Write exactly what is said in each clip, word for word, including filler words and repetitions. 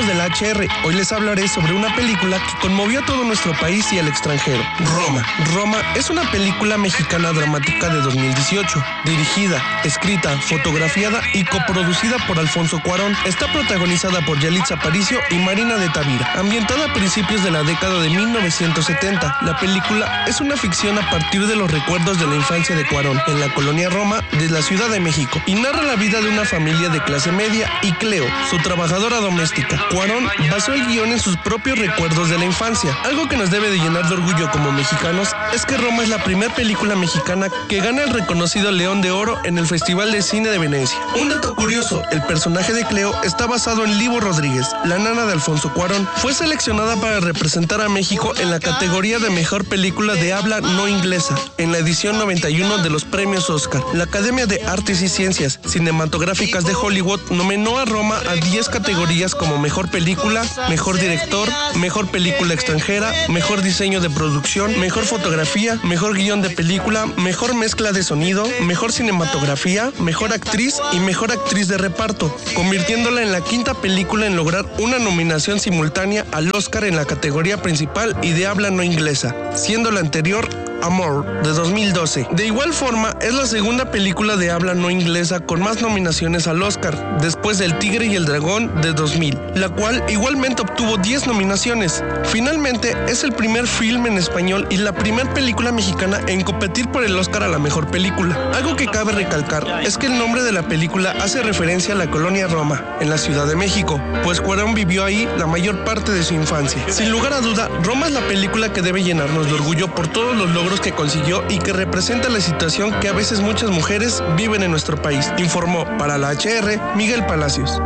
de la H R. Hoy les hablaré sobre una película que conmovió a todo nuestro país y al extranjero. Roma. Roma es una película mexicana dramática de dos mil dieciocho, dirigida, escrita, fotografiada y coproducida por Alfonso Cuarón. Está protagonizada por Yalitza Aparicio y Marina de Tavira. Ambientada a principios de la década de mil novecientos setenta, la película es una ficción a partir de los recuerdos de la infancia de Cuarón en la colonia Roma de la Ciudad de México y narra la vida de una familia de clase media y Cleo, su trabajadora doméstica. Cuarón basó el guión en sus propios recuerdos de la infancia. Algo que nos debe de llenar de orgullo como mexicanos es que Roma es la primera película mexicana que gana el reconocido León de Oro en el Festival de Cine de Venecia. Un dato curioso, el personaje de Cleo está basado en Libo Rodríguez, la nana de Alfonso Cuarón. Fue seleccionada para representar a México en la categoría de Mejor Película de Habla No Inglesa, en la edición noventa y uno de los premios Oscar. La Academia de Artes y Ciencias Cinematográficas de Hollywood nominó a Roma a diez categorías como Mejor Película, Mejor Director, Mejor Película Extranjera, Mejor Diseño de Producción, Mejor Fotografía, Mejor Guión de Película, Mejor Mezcla de Sonido, Mejor Cinematografía, Mejor Actriz y Mejor Actriz de Reparto, convirtiéndola en la quinta película en lograr una nominación simultánea al Oscar en la categoría principal y de habla no inglesa, siendo la anterior Amor, de dos mil doce. De igual forma, es la segunda película de habla no inglesa con más nominaciones al Oscar, después del Tigre y el Dragón de dos mil, la cual igualmente obtuvo diez nominaciones. Finalmente, es el primer film en español y la primera película mexicana en competir por el Oscar a la mejor película. Algo que cabe recalcar es que el nombre de la película hace referencia a la colonia Roma, en la Ciudad de México, pues Cuarón vivió ahí la mayor parte de su infancia. Sin lugar a duda, Roma es la película que debe llenarnos de orgullo por todos los logros que consiguió y que representa la situación que a veces muchas mujeres viven en nuestro país. Informó para la H R Miguel Palacios.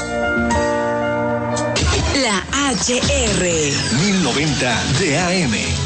La H R mil noventa de A M.